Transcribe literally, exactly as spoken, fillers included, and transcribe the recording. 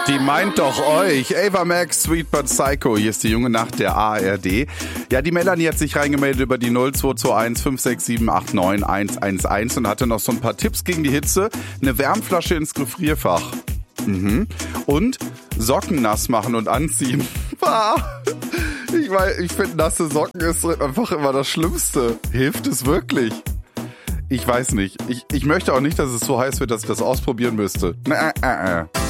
Die meint doch euch. Ava Max, Sweet But Psycho. Hier ist die junge Nacht der A R D. Ja, die Melanie hat sich reingemeldet über die null zwei zwei eins fünf sechs sieben acht neun eins eins eins und hatte noch so ein paar Tipps gegen die Hitze. Eine Wärmflasche ins Gefrierfach. Mhm. Und Socken nass machen und anziehen. Ich weiß, ich finde, nasse Socken ist einfach immer das Schlimmste. Hilft es wirklich? Ich weiß nicht. Ich, ich möchte auch nicht, dass es so heiß wird, dass ich das ausprobieren müsste. Äh, äh, äh.